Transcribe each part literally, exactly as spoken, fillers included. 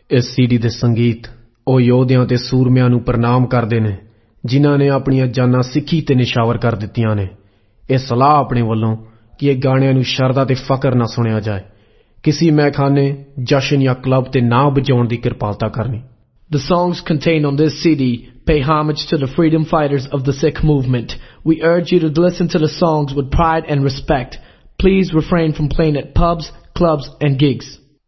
इस सीडी दे संगीत ਉਹ ਯੋਧਿਆਂ ਤੇ ਸੂਰਮਿਆਂ ਨੂੰ ਪ੍ਰਣਾਮ ਕਰਦੇ ਨੇ ਜਿਨ੍ਹਾਂ ਨੇ ਆਪਣੀਆਂ ਜਾਨਾਂ ਸਿੱਖੀ ਤੇ ਨਿਸ਼ਾਵਰ ਕਰ ਦਿੱਤੀਆਂ ਨੇ। ਇਹ ਸਲਾਹ ਆਪਣੇ ਵੱਲੋਂ ਕਿ ਇਹ ਗਾਣਿਆਂ ਨੂੰ ਸ਼ਰਧਾ ਤੇ ਫਕਰ ਨਾਲ ਸੁਣਿਆ ਜਾਏ, ਕਿਸੇ ਮੈਖਾਨੇ, ਜਸ਼ਨ ਜਾਂ ਕਲੱਬ ਤੇ ਨਾ ਵਜਾਉਣ ਦੀ ਕਿਰਪਾਲਤਾ ਕਰਨੀ। The songs contained on this C D pay homage to the freedom fighters of the Sikh movement. We urge you to listen to the songs with pride and respect. Please refrain from playing at pubs, clubs and gigs.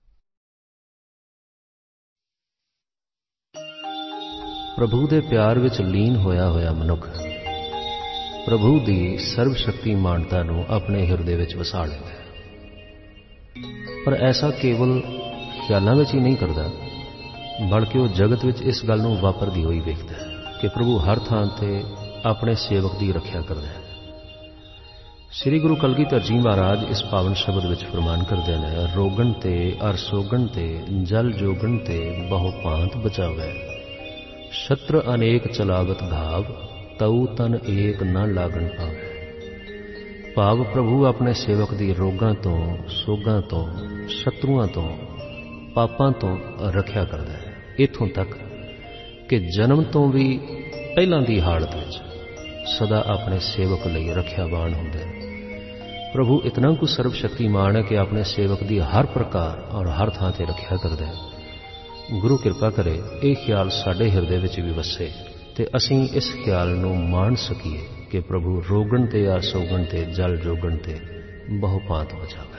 ਪ੍ਰਭੂ ਦੇ ਪਿਆਰ ਵਿੱਚ ਲੀਨ ਹੋਇਆ ਹੋਇਆ ਮਨੁੱਖ ਪ੍ਰਭੂ ਦੀ ਸਰਵ ਸ਼ਕਤੀਮਾਨਤਾ ਨੂੰ ਆਪਣੇ ਹਿਰਦੇ ਵਿੱਚ ਵਸਾ ਲੈਂਦਾ ਹੈ। ਪਰ ਐਸਾ ਕੇਵਲ ਖਿਆਲਾਂ ਵਿੱਚ ਹੀ ਨਹੀਂ ਕਰਦਾ, ਬਲਕਿ ਉਹ ਜਗਤ ਵਿੱਚ ਇਸ ਗੱਲ ਨੂੰ ਵਾਪਰਦੀ ਹੋਈ ਵੇਖਦਾ ਹੈ ਕਿ ਪ੍ਰਭੂ ਹਰ ਥਾਂ ਤੇ ਆਪਣੇ ਸੇਵਕ ਦੀ ਰੱਖਿਆ ਕਰਦਾ ਹੈ। ਸ੍ਰੀ ਗੁਰੂ ਕਲਗੀਧਰ ਜੀ ਮਹਾਰਾਜ ਇਸ ਪਾਵਨ ਸ਼ਬਦ ਵਿੱਚ ਫਰਮਾਨ ਕਰਦੇ ਨੇ, ਰੋਗਣ ਤੇ ਅਰ ਸੋਗਣ ਤੇ ਜਲ ਜੋਗਣ ਤੇ ਬਹੁ ਭਾਂਤ ਬਚਾਵੈ, ਸ਼ਤਰ ਅਨੇਕ ਚਲਾਵਤ ਘਾਵ ਤਉ ਤਨ ਏਕ ਨਾ ਲਾਗਣ ਪਾਵੇ। ਭਾਵ ਪ੍ਰਭੂ ਆਪਣੇ ਸੇਵਕ ਦੀ ਰੋਗਾਂ ਤੋਂ, ਸੋਗਾਂ ਤੋਂ, ਸ਼ਤਰੂਆਂ ਤੋਂ, ਪਾਪਾਂ ਤੋਂ ਰੱਖਿਆ ਕਰਦਾ ਹੈ, ਇੱਥੋਂ ਤੱਕ ਕਿ ਜਨਮ ਤੋਂ ਵੀ ਪਹਿਲਾਂ ਦੀ ਹਾਲਤ ਵਿੱਚ ਸਦਾ ਆਪਣੇ ਸੇਵਕ ਲਈ ਰੱਖਿਆਵਾਨ ਹੁੰਦਾ ਹੈ। ਪ੍ਰਭੂ ਇਤਨਾ ਕੁ ਸਰਵ ਸ਼ਕਤੀਮਾਨ ਹੈ ਕਿ ਆਪਣੇ ਸੇਵਕ ਦੀ ਹਰ ਪ੍ਰਕਾਰ ਔਰ ਹਰ ਥਾਂ ਤੇ ਰੱਖਿਆ ਕਰਦਾ ਹੈ। ਗੁਰੂ ਕਿਰਪਾ ਕਰੇ ਇਹ ਖਿਆਲ ਸਾਡੇ ਹਿਰਦੇ ਵਿੱਚ ਵੀ ਵਸੇ ਤੇ ਅਸੀਂ ਇਸ ਖਿਆਲ ਨੂੰ ਮਾਣ ਸਕੀਏ ਕਿ ਪ੍ਰਭੂ ਰੋਗਣ ਤੇ ਆ ਸੋਗਣ ਤੇ ਜਲ ਜੋਗਣ ਤੇ ਬਹੁ ਭਾਂਤ ਬਚਾਵੇ।